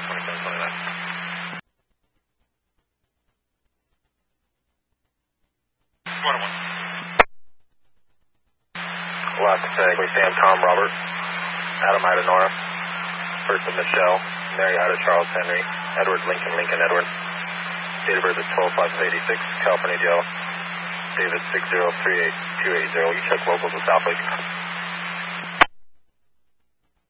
2729. Last tag, we Sam, Tom, Robert, Adam, Ida, Nora, first of Michelle, Mary, Ida, Charles, Henry, Edward, Lincoln, Lincoln, Edward, date of birth is 12/5/86, California, Jail, David 6038280, you check locals with South Lake.